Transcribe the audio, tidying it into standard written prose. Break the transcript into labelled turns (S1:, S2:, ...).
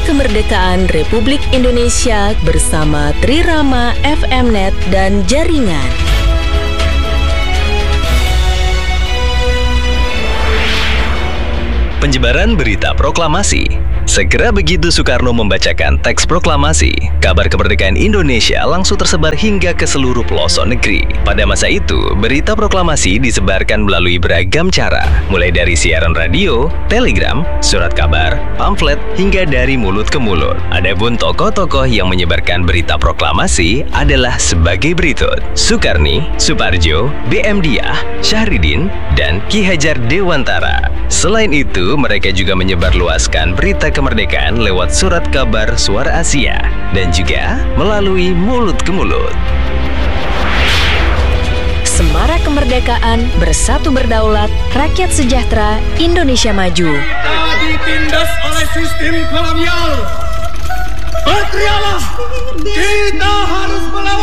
S1: Kemerdekaan Republik Indonesia bersama Trirama FMNet dan jaringan.
S2: Penyebaran berita proklamasi. Segera begitu Soekarno membacakan teks proklamasi, kabar kemerdekaan Indonesia langsung tersebar hingga ke seluruh pelosok negeri. Pada masa itu, berita proklamasi disebarkan melalui beragam cara, mulai dari siaran radio, telegram, surat kabar, pamflet, hingga dari mulut ke mulut. Adapun tokoh-tokoh yang menyebarkan berita proklamasi adalah sebagai berikut: Soekarni, Suparjo, BM Diah, Syahridin, dan Ki Hajar Dewantara. Selain itu, mereka juga menyebarluaskan berita kemerdekaan lewat surat kabar Suara Asia dan juga melalui mulut ke mulut.
S1: Semarak kemerdekaan, bersatu berdaulat, rakyat sejahtera, Indonesia maju.
S3: Kita ditindas oleh sistem kolonial. Berterialah, kita harus melawan.